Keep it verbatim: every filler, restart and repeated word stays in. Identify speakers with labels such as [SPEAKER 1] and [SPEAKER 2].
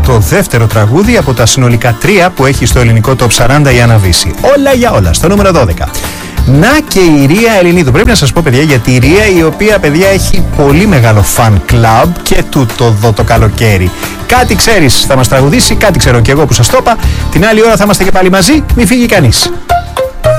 [SPEAKER 1] το δεύτερο τραγούδι από τα συνολικά τρία που έχει στο ελληνικό Top σαράντα η Άννα Βύση. Όλα για όλα, στο νούμερο δώδεκα. Να και η Ρία Ελληνίδου. Πρέπει να σας πω, παιδιά, γιατί η Ρία, η οποία, παιδιά, έχει πολύ μεγάλο fan club και τούτο εδώ το καλοκαίρι. Κάτι ξέρεις θα μας τραγουδήσει, κάτι ξέρω και εγώ που σας το είπα. Την άλλη ώρα θα είμαστε και πάλι μαζί, μη φύγει κανείς.